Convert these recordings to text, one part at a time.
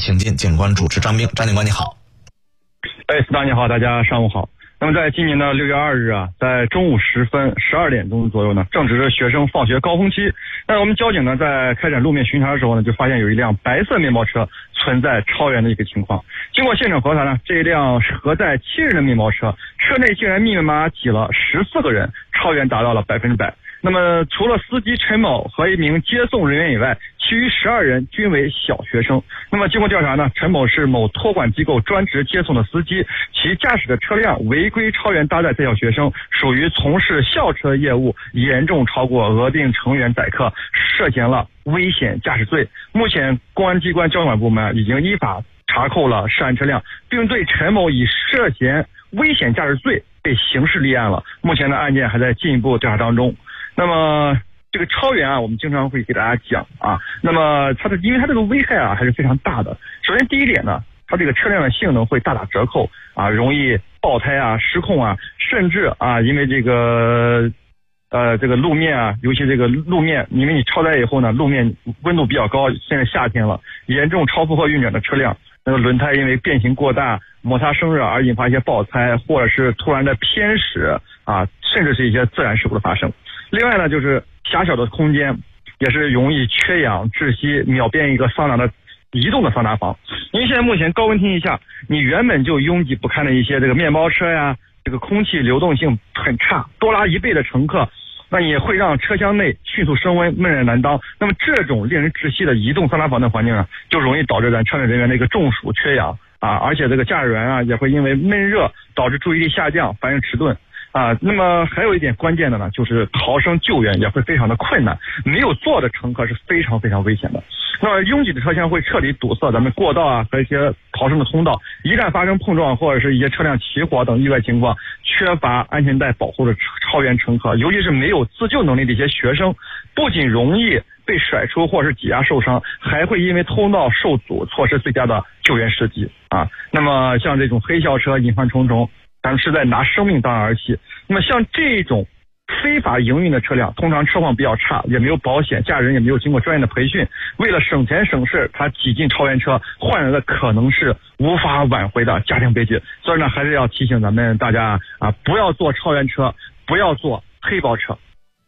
请进警官主持张兵。张警官你好。 司长你好，大家上午好。那么在今年的6月2日啊，在中午时分12点钟左右呢，正值是学生放学高峰期。那我们交警呢在开展路面巡查的时候呢，就发现有一辆白色面包车存在超员的一个情况。经过现场核查呢，这一辆核载7人的面包车，车内竟然密密麻麻挤了14个人，超员达到了100%。那么除了司机陈某和一名接送人员以外，其余12人均为小学生。那么经过调查呢，陈某是某托管机构专职接送的司机，其驾驶的车辆违规超员搭载在校学生，属于从事校车业务，严重超过额定成员载客，涉嫌了危险驾驶罪。目前公安机关交管部门已经依法查扣了涉案车辆，并对陈某以涉嫌危险驾驶罪被刑事立案了。目前的案件还在进一步调查当中。那么这个超员啊，我们经常会给大家讲啊，那么因为它这个危害啊还是非常大的。首先第一点呢，它这个车辆的性能会大打折扣啊，容易爆胎啊、失控啊，甚至啊因为这个路面啊，尤其这个路面，因为你超载以后呢，路面温度比较高，现在夏天了，严重超负荷运转的车辆，那个轮胎因为变形过大、摩擦生热而引发一些爆胎，或者是突然的偏驶啊，甚至是一些自燃事故的发生。另外呢，就是狭小的空间也是容易缺氧窒息，秒变一个桑拿的移动的桑拿房。因为现在目前高温天气下，你原本就拥挤不堪的一些这个面包车呀，这个空气流动性很差，多拉1倍的乘客，那也会让车厢内迅速升温，闷热难当。那么这种令人窒息的移动桑拿房的环境啊，就容易导致咱车内人员的一个中暑缺氧啊，而且这个驾驶员啊也会因为闷热导致注意力下降，反应迟钝。那么还有一点关键的呢，就是逃生救援也会非常的困难，没有座的乘客是非常非常危险的。那么拥挤的车厢会彻底堵塞咱们过道啊和一些逃生的通道，一旦发生碰撞或者是一些车辆起火等意外情况，缺乏安全带保护的超员乘客，尤其是没有自救能力的一些学生，不仅容易被甩出或是挤压受伤，还会因为通道受阻错失最佳的救援时机啊。那么像这种黑校车隐患重重，咱们是在拿生命当儿戏。那么像这种非法营运的车辆，通常车况比较差，也没有保险，驾驶人也没有经过专业的培训，为了省钱省事，他挤进超员车，换来的可能是无法挽回的家庭悲剧。所以呢，还是要提醒咱们大家啊，不要坐超员车，不要坐黑包车。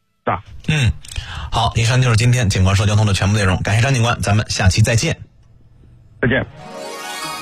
好，以上就是今天警官说交通的全部内容，感谢张警官，咱们下期再见。 再见。